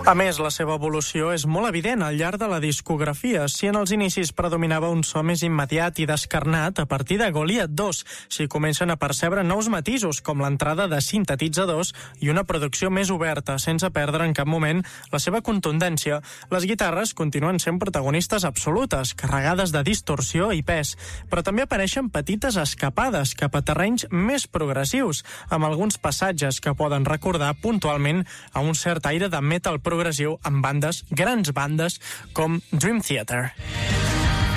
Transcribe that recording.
A més, la seva evolució és molt evident al llarg de la discografia. Si en els inicis predominava un so més immediat i descarnat, a partir de Goliath 2 s'hi comencen a percebre nous matisos, com l'entrada de sintetitzadors i una producció més oberta, sense perdre en cap moment la seva contundència. Les guitarres continuen sent protagonistes absolutes, carregades de distorsió i pes, però també apareixen petites escapades cap a terrenys més progressius, amb alguns passatges que poden recordar puntualment a un cert aire de metal progressiu amb grans bandes com Dream Theater.